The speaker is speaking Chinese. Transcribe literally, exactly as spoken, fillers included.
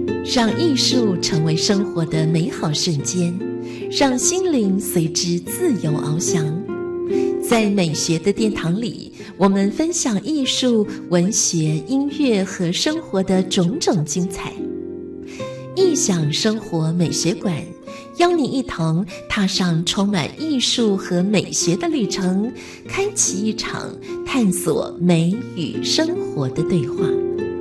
让艺术成为生活的美好瞬间，让心灵随之自由翱翔。在美学的殿堂里，我们分享艺术、文学、音乐和生活的种种精彩。艺享生活美学馆，邀你一同踏上充满艺术和美学的旅程，开启一场探索美与生活的对话。